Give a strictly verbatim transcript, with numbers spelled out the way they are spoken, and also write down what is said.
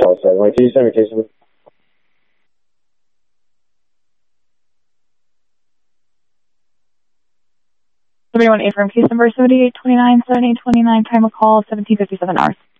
all set. Wait, can you send me case number? Somebody want to affirm case number seventy-eight twenty-nine, seventy-eight twenty-nine, time of call, seventeen fifty-seven hours.